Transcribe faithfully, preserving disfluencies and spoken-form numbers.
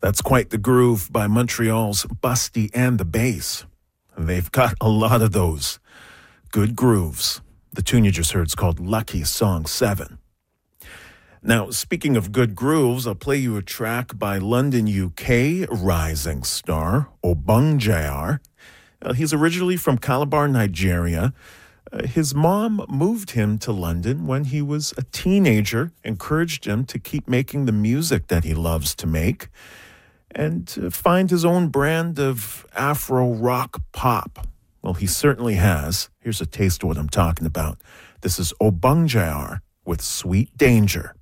That's quite the groove by Montreal's Busty and the Bass. They've got a lot of those good grooves. The tune you just heard is called Lucky Song seven. Now, speaking of good grooves, I'll play you a track by London, U K rising star Obongjayar. Uh, he's originally from Calabar, Nigeria. Uh, his mom moved him to London when he was a teenager, encouraged him to keep making the music that he loves to make, and uh, find his own brand of Afro rock pop. Well, he certainly has. Here's a taste of what I'm talking about. This is Obongjayar with Sweet Danger.